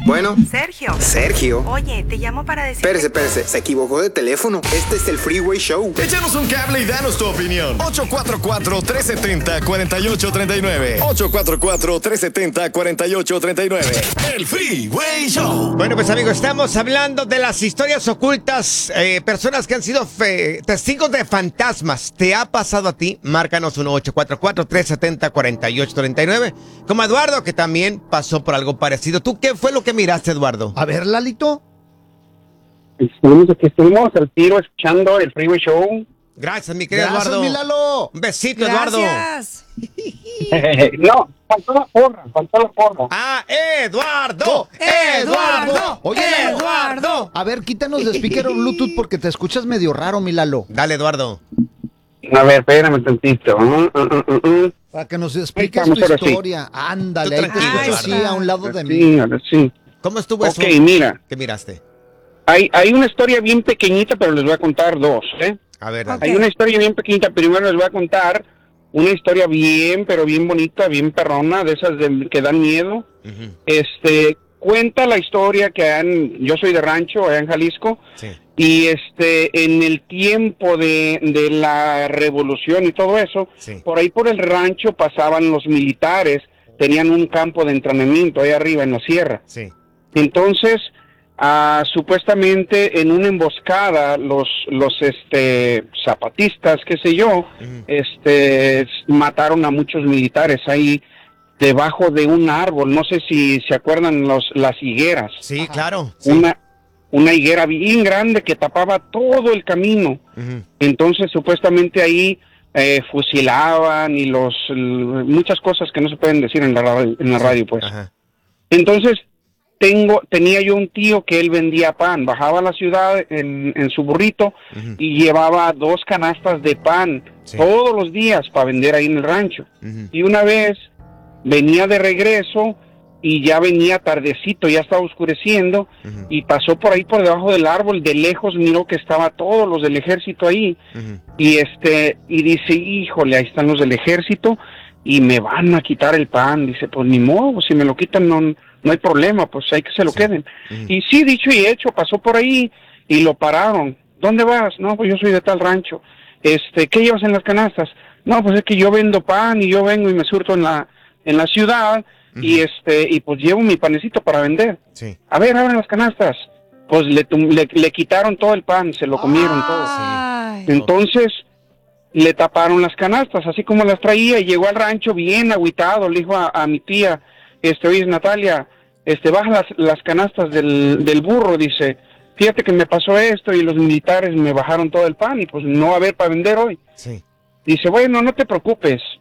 Bueno. Sergio. Sergio. Oye, te llamo para decir... Espérese. Se equivocó de teléfono. Este es el Freeway Show. Échanos un cable y danos tu opinión. 844-370-4839. 844-370-4839. El Freeway Show. Bueno, pues amigos, estamos hablando de las historias ocultas. Personas que han sido testigos de fantasmas. ¿Te ha pasado a ti? Márcanos 1-844-370-4839. Como Eduardo, que también pasó por algo parecido. ¿Tú qué fue lo que miraste, Eduardo? A ver, Lalito. Estuvimos al tiro escuchando el Freeway Show. Gracias, mi querido Gracias, Eduardo. mi Lalo. Un besito, Eduardo. Gracias. No, faltó la porra. Ah, Eduardo. Oye, Lalo, Eduardo. a ver, quítanos de speaker o Bluetooth porque te escuchas medio raro, mi Lalo. Dale, Eduardo. A ver, espérame tantito. Para que nos expliques Vamos, tu ahora sí. historia. Ándale, Tú ahí te tranquilo, escucho así Eduardo. a un lado de mí. Sí, ahora sí. ¿Cómo estuvo eso? Ok, mira. ¿Qué miraste? Hay una historia bien pequeñita, pero les voy a contar dos, ¿eh? A ver, dale. Ok. Hay una historia bien pequeñita, primero les voy a contar una historia bien, pero bien bonita, bien perrona, de esas que dan miedo. Ujú. Cuenta la historia que yo soy de rancho, allá en Jalisco, Sí. y en el tiempo de la revolución y todo eso, Sí. por ahí por el rancho pasaban los militares, tenían un campo de entrenamiento ahí arriba en la sierra. Sí. Entonces, supuestamente en una emboscada, los zapatistas, qué sé yo, mataron a muchos militares ahí debajo de un árbol. No sé si se acuerdan las higueras. Sí, claro. Sí. Una higuera bien grande que tapaba todo el camino. Ujú. Entonces, supuestamente ahí fusilaban y muchas cosas que no se pueden decir en la radio, pues. Ajá. Entonces, tenía yo un tío que él vendía pan, bajaba a la ciudad en su burrito Ujú. y llevaba 2 canastas de pan Sí. todos los días para vender ahí en el rancho. Ujú. Y una vez venía de regreso y ya venía tardecito, ya estaba oscureciendo, Ujú. y pasó por ahí por debajo del árbol, de lejos miró que estaban todos los del ejército ahí, Ujú. y dice, híjole, ahí están los del ejército y me van a quitar el pan. Dice, pues ni modo, si me lo quitan no hay problema, pues hay que se lo Sí. queden. Ujú. Y sí, dicho y hecho, pasó por ahí y lo pararon. ¿Dónde vas? No, pues yo soy de tal rancho. ¿Qué llevas en las canastas? No, pues es que yo vendo pan y yo vengo y me surto en la ciudad. Ujú. Y pues llevo mi panecito para vender. Sí. A ver, abren las canastas. Pues le quitaron todo el pan, se lo comieron todo. Ay. Entonces le taparon las canastas, así como las traía, y llegó al rancho bien agüitado. Le dijo a mi tía, oye, Natalia, baja las canastas del burro. Dice, fíjate que me pasó esto y los militares me bajaron todo el pan y pues no va a haber para vender hoy. Sí. Dice, bueno, no te preocupes,